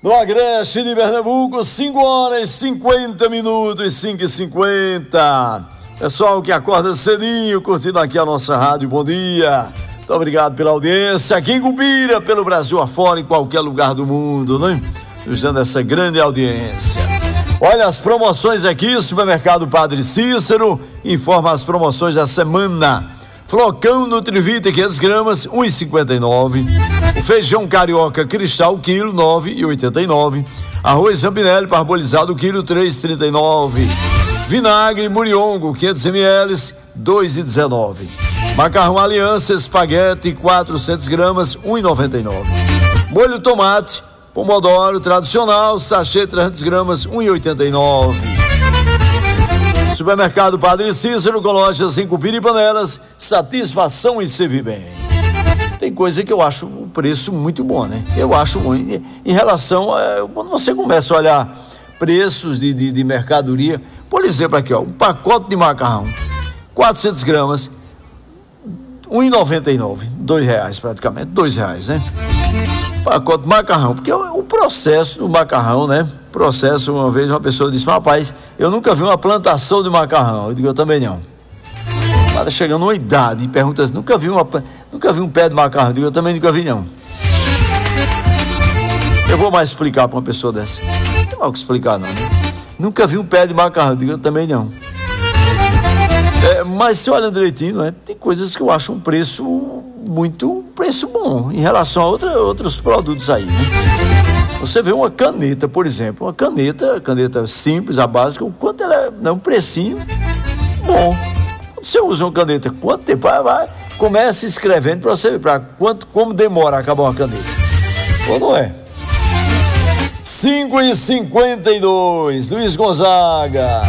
No Agreste de Pernambuco, 5h50 e 5h50. Pessoal que acorda cedinho, curtindo aqui a nossa rádio, bom dia. Muito obrigado pela audiência. Aqui em Cubira, pelo Brasil afora, em qualquer lugar do mundo, né? Nos dando essa grande audiência. Olha as promoções aqui, Supermercado Padre Cícero informa as promoções da semana. Flocão Nutrivita 500 gramas, 1,59. O feijão carioca cristal, quilo, 9,89. Arroz Zampinelli parbolizado, quilo, 3,39. Vinagre Muriongo, 500 ml, 2,19. Macarrão Aliança Espaguete, 400 gramas, 1,99. Molho tomate Pomodoro tradicional, sachê 300 gramas, 1,89. Supermercado Padre Cícero, com lojas em Cupira e Panelas, satisfação e servir bem. Tem coisa que eu acho o preço muito bom, né? Eu acho muito. Em relação a, quando você começa a olhar preços de mercadoria, por exemplo aqui, ó, um pacote de macarrão, 400 gramas, 1,99, R$2 praticamente, R$2, né? Pacote de macarrão, porque o processo do macarrão, né? Processo, uma vez uma pessoa disse, rapaz, eu nunca vi uma plantação de macarrão. Eu digo, eu também não. Mas chegando uma idade e pergunta assim, nunca vi um pé de macarrão. Eu digo, eu também nunca vi não. Eu vou mais explicar para uma pessoa dessa. Não tem mal o que explicar não, né? Nunca vi um pé de macarrão. Eu digo, eu também não. Mas se olha direitinho, não é? Tem coisas que eu acho um preço bom em relação a outros produtos aí, né? Você vê uma caneta, por exemplo, uma caneta simples, a básica, o quanto ela é um precinho bom. Quando você usa uma caneta, quanto tempo? Começa escrevendo para você ver como demora a acabar uma caneta. Ou não é? 5h52, Luiz Gonzaga.